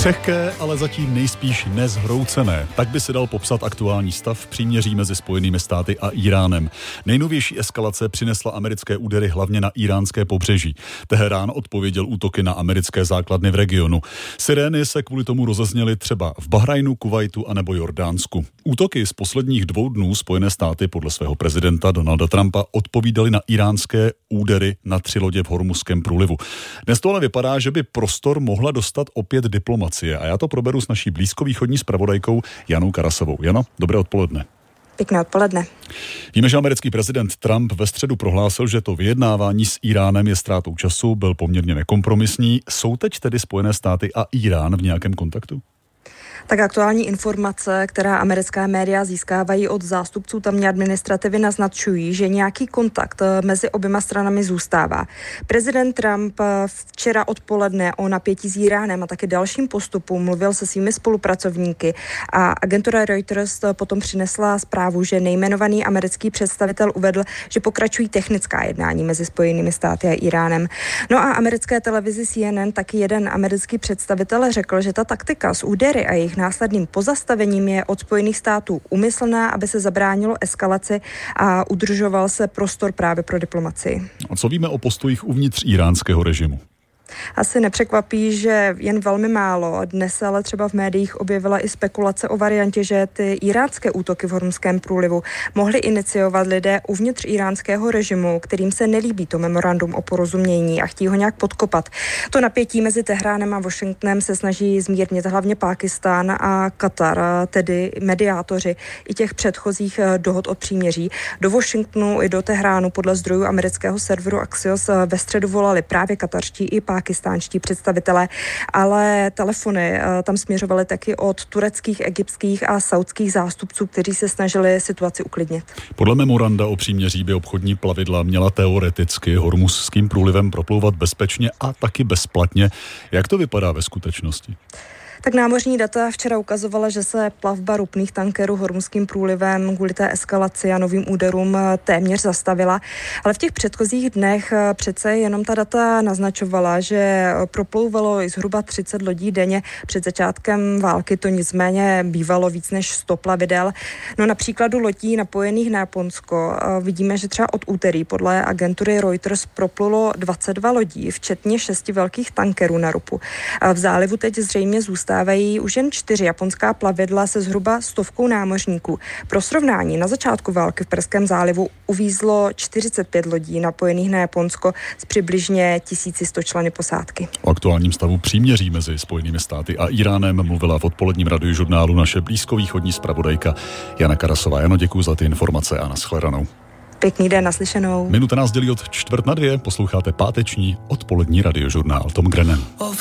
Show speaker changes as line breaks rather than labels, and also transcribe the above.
Křehké, ale zatím nejspíš nezhroucené. Tak by se dal popsat aktuální stav příměří mezi Spojenými státy a Íránem. Nejnovější eskalace přinesla americké údery hlavně na íránské pobřeží. Teherán odpověděl útoky na americké základny v regionu. Sirény se kvůli tomu rozezněly třeba v Bahrajnu, Kuvajtu a nebo Jordánsku. Útoky z posledních 2 dnů Spojené státy podle svého prezidenta Donalda Trumpa odpovídaly na íránské údery na 3 lodě v Hormuzském průlivu. Dnes to ale vypadá, že by prostor mohla dostat opět diplomacie. A já to proberu s naší blízkovýchodní zpravodajkou Janou Karasovou. Jano, dobré odpoledne.
Pěkné odpoledne.
Víme, že americký prezident Trump ve středu prohlásil, že to vyjednávání s Íránem je ztrátou času, byl poměrně nekompromisní. Jsou teď tedy Spojené státy a Írán v nějakém kontaktu?
Tak aktuální informace, která americká média získávají od zástupců tamní administrativy, naznačují, že nějaký kontakt mezi oběma stranami zůstává. Prezident Trump včera odpoledne o napětí s Íránem a taky dalším postupu mluvil se svými spolupracovníky a agentura Reuters potom přinesla zprávu, že nejmenovaný americký představitel uvedl, že pokračují technická jednání mezi Spojenými státy a Íránem. No a americké televizi CNN taky jeden americký představitel řekl, že ta taktika s údery a jejich následným pozastavením je od Spojených států úmyslná, aby se zabránilo eskalaci a udržoval se prostor právě pro diplomacii.
A co víme o postojích uvnitř íránského režimu?
Asi nepřekvapí, že jen velmi málo. Dnes se ale třeba v médiích objevila i spekulace o variantě, že ty iránské útoky v Hormuzském průlivu mohly iniciovat lidé uvnitř iránského režimu, kterým se nelíbí to memorandum o porozumění a chtějí ho nějak podkopat. To napětí mezi Tehránem a Washingtonem se snaží zmírnit hlavně Pákistán a Katar, tedy mediátoři i těch předchozích dohod o příměří. Do Washingtonu i do Tehránu podle zdrojů amerického serveru Axios ve středu volali právě katarští i pákistánští představitelé, ale telefony tam směřovaly taky od tureckých, egyptských a saudských zástupců, kteří se snažili situaci uklidnit.
Podle memoranda o příměří by obchodní plavidla měla teoreticky Hormuzským průlivem proplouvat bezpečně a taky bezplatně. Jak to vypadá ve skutečnosti?
Tak námořní data včera ukazovala, že se plavba ropných tankerů Hormuzským průlivem kvůli té eskalaci a novým úderům téměř zastavila. Ale v těch předchozích dnech přece jenom ta data naznačovala, že proplouvalo i zhruba 30 lodí denně. Před začátkem války to nicméně bývalo víc než 100 plavidel. No na příkladu lodí napojených na Japonsko vidíme, že třeba od úterý podle agentury Reuters proplulo 22 lodí, včetně 6 velkých tankerů na ropu. V zálivu teď zřejmě zůstávají už jen 4 japonská plavidla se zhruba 100 námořníků. Pro srovnání, na začátku války v Perském zálivu uvízlo 45 lodí napojených na Japonsko s přibližně 1100 členy posádky.
O aktuálním stavu příměří mezi Spojenými státy a Íránem mluvila v odpoledním radiožurnálu naše blízkovýchodní zpravodajka Jana Karasová. Jano, děkuji za ty informace a nashledanou.
Pěkný den, naslyšenou.
Minuta nás dělí od 1:45, posloucháte páteční odpolední radiožurnál Tom Grennan.